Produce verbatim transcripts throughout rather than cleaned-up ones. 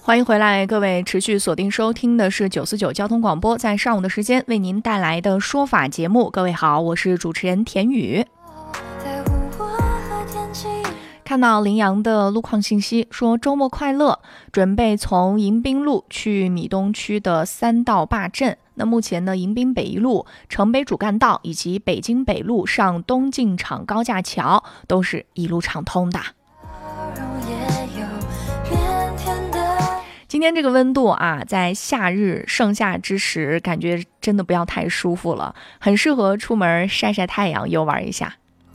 欢迎回来，各位持续锁定收听的是九四九交通广播，在上午的时间为您带来的说法节目。各位好，我是主持人田雨。看到羚羊的路况信息说，周末快乐，准备从迎宾路去米东区的三道坝镇。那目前呢，迎宾北一路、城北主干道以及北京北路上东进场高架桥都是一路畅通的。今天这个温度啊，在夏日盛夏之时，感觉真的不要太舒服了，很适合出门晒晒太阳，游玩一下。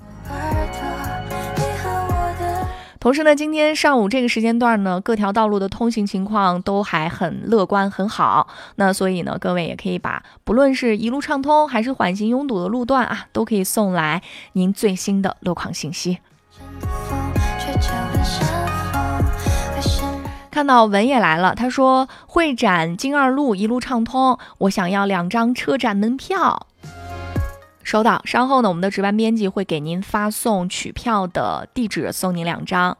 同时呢，今天上午这个时间段呢，各条道路的通行情况都还很乐观很好。那所以呢，各位也可以把不论是一路畅通还是缓行拥堵的路段啊，都可以送来您最新的路况信息。看到文也来了，他说会展京二路一路畅通，我想要两张车展门票。收到，稍后呢，我们的值班编辑会给您发送取票的地址，送您两张。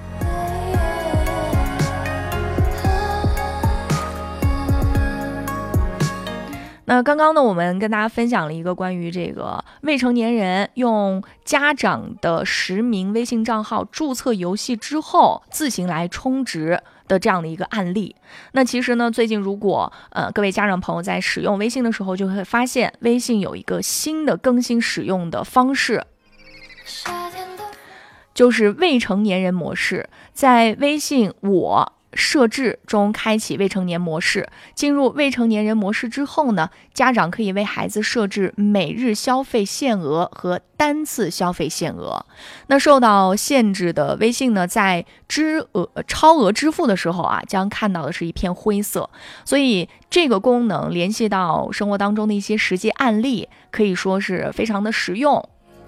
那刚刚呢，我们跟大家分享了一个关于这个未成年人用家长的实名微信账号注册游戏之后自行来充值的这样的一个案例。那其实呢，最近如果呃各位家长朋友在使用微信的时候，就会发现微信有一个新的更新使用的方式，就是未成年人模式。在微信我设置中开启未成年模式，进入未成年人模式之后呢，家长可以为孩子设置每日消费限额和单次消费限额。那受到限制的微信呢，在支额超额支付的时候啊，将看到的是一片灰色。所以这个功能联系到生活当中的一些实际案例，可以说是非常的实用。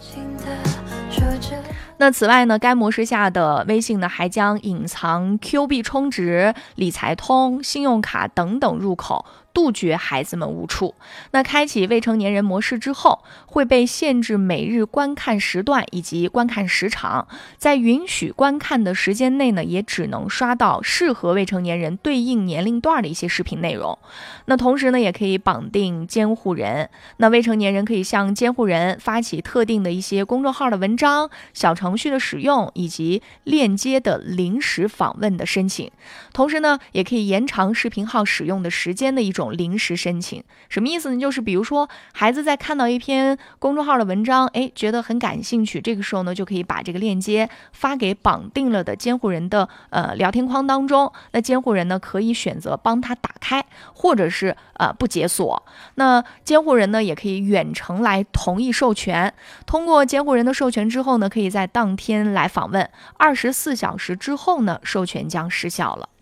那此外呢，该模式下的微信呢，还将隐藏 Q 币充值、理财通、信用卡等等入口，杜绝孩子们误触。那开启未成年人模式之后，会被限制每日观看时段以及观看时长，在允许观看的时间内呢，也只能刷到适合未成年人对应年龄段的一些视频内容。那同时呢，也可以绑定监护人，那未成年人可以向监护人发起特定的一些公众号的文章、小程序的使用以及链接的临时访问的申请。同时呢，也可以延长视频号使用的时间的一种临时申请。什么意思呢？就是比如说孩子在看到一篇公众号的文章，哎，觉得很感兴趣，这个时候呢，就可以把这个链接发给绑定了的监护人的呃聊天框当中。那监护人呢，可以选择帮他打开，或者是呃不解锁。那监护人呢，也可以远程来同意授权。通过监护人的授权之后呢，可以在当天来访问，二十四小时之后呢，授权将失效了。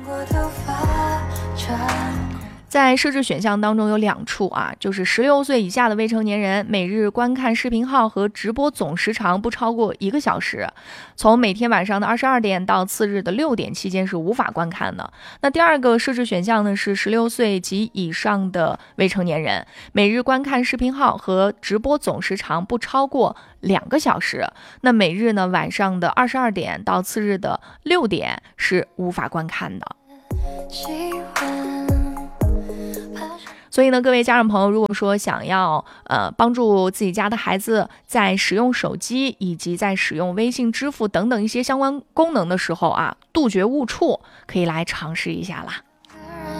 在设置选项当中有两处啊，就是十六岁以下的未成年人每日观看视频号和直播总时长不超过一个小时，从每天晚上的二十二点到次日的六点期间是无法观看的。那第二个设置选项呢，是十六岁及以上的未成年人每日观看视频号和直播总时长不超过两个小时，那每日呢晚上的二十二点到次日的六点是无法观看的。所以呢，各位家长朋友，如果说想要呃帮助自己家的孩子在使用手机以及在使用微信支付等等一些相关功能的时候啊，杜绝误触，可以来尝试一下啦。